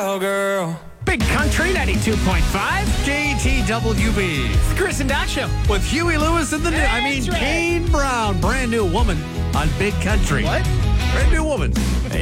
cowgirl. Big Country 92.5. KTWB. Chris and Doc Show. With Huey Lewis and That's right. Kane Brown. Brand new woman on Big Country. What? Brand new woman.